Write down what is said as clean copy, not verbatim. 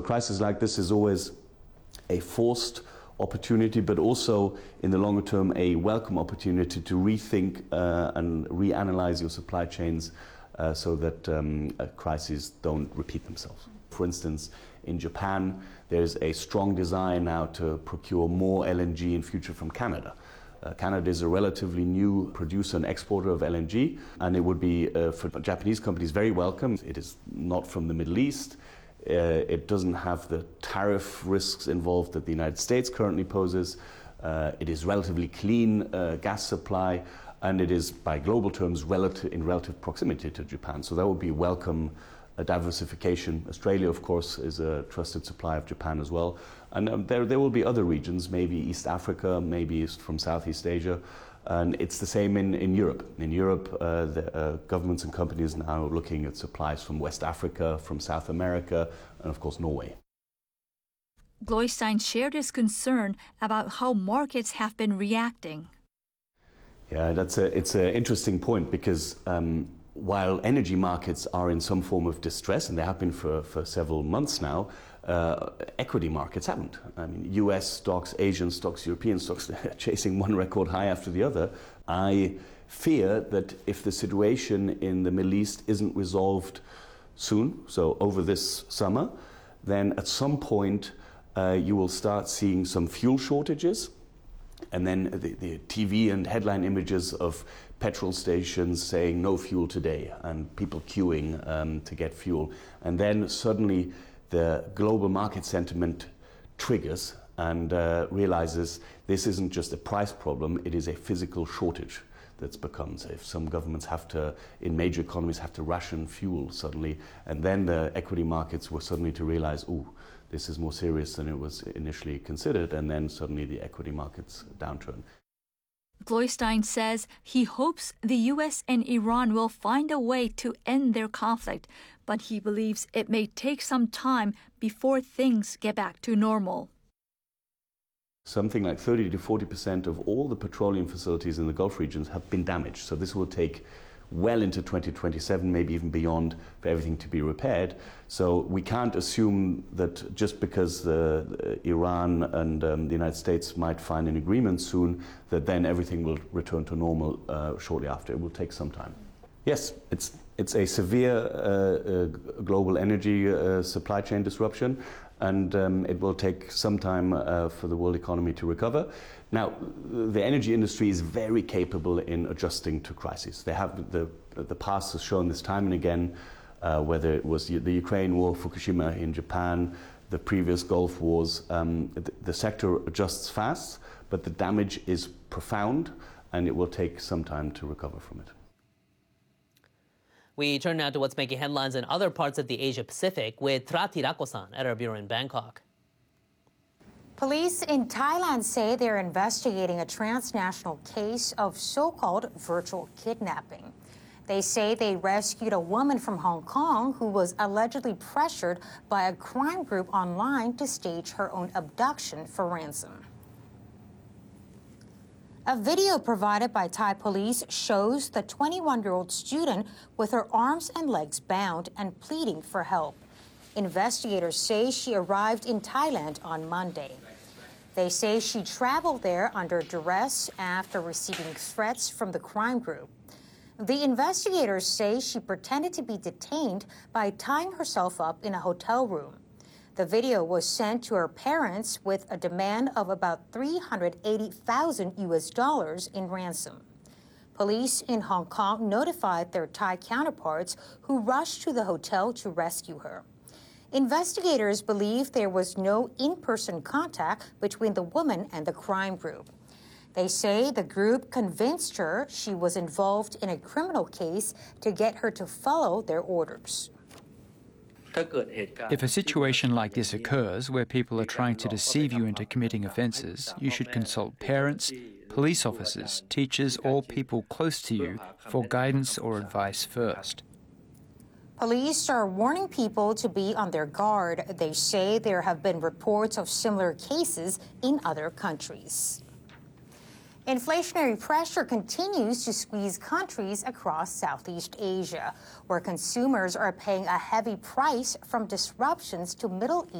crisis like this is always a forced opportunity, but also in the longer term a welcome opportunity to rethink and reanalyze your supply chains so that crises don't repeat themselves. For instance, in Japan, there's a strong desire now to procure more LNG in future from Canada. Canada is a relatively new producer and exporter of LNG, and it would be for Japanese companies very welcome. It is not from the Middle East. It doesn't have the tariff risks involved that the United States currently poses. It is relatively clean gas supply, and it is, by global terms, in relative proximity to Japan. So that would be welcome diversification. Australia, of course, is a trusted supplier of Japan as well. And there will be other regions, maybe East Africa, maybe from Southeast Asia. And it's the same in Europe. In Europe, the governments and companies now looking at supplies from West Africa, from South America, and of course Norway. Gloystein shared his concern about how markets have been reacting. Yeah, it's an interesting point because while energy markets are in some form of distress, and they have been for several months now, equity markets haven't. I mean, US stocks, Asian stocks, European stocks, they're chasing one record high after the other. I fear that if the situation in the Middle East isn't resolved soon, so over this summer, then at some point you will start seeing some fuel shortages. And then the TV and headline images of petrol stations saying no fuel today and people queuing to get fuel. And then suddenly the global market sentiment triggers and realizes this isn't just a price problem, it is a physical shortage that's become. So if some governments in major economies have to ration fuel suddenly, and then the equity markets were suddenly to realize, ooh, this is more serious than it was initially considered, and then suddenly the equity markets downturn. Gloystein says he hopes the U.S. and Iran will find a way to end their conflict, but he believes it may take some time before things get back to normal. Something like 30 to 40% of all the petroleum facilities in the Gulf regions have been damaged. So this will take well into 2027, maybe even beyond, for everything to be repaired. So we can't assume that just because Iran and the United States might find an agreement soon, that then everything will return to normal shortly after. It will take some time. Yes, it's a severe global energy supply chain disruption, and it will take some time for the world economy to recover. Now, the energy industry is very capable in adjusting to crises. They have the past has shown this time and again, whether it was the Ukraine war, Fukushima in Japan, the previous Gulf wars. The sector adjusts fast, but the damage is profound, and it will take some time to recover from it. We turn now to what's making headlines in other parts of the Asia-Pacific with Trati Rakosan at our bureau in Bangkok. Police in Thailand say they're investigating a transnational case of so-called virtual kidnapping. They say they rescued a woman from Hong Kong who was allegedly pressured by a crime group online to stage her own abduction for ransom. A video provided by Thai police shows the 21-year-old student with her arms and legs bound and pleading for help. Investigators say she arrived in Thailand on Monday. They say she traveled there under duress after receiving threats from the crime group. The investigators say she pretended to be detained by tying herself up in a hotel room. The video was sent to her parents with a demand of about $380,000 in ransom. Police in Hong Kong notified their Thai counterparts who rushed to the hotel to rescue her. Investigators believe there was no in-person contact between the woman and the crime group. They say the group convinced her she was involved in a criminal case to get her to follow their orders. If a situation like this occurs where people are trying to deceive you into committing offences, you should consult parents, police officers, teachers, or people close to you for guidance or advice first. Police are warning people to be on their guard. They say there have been reports of similar cases in other countries. Inflationary pressure continues to squeeze countries across Southeast Asia, where consumers are paying a heavy price from disruptions to Middle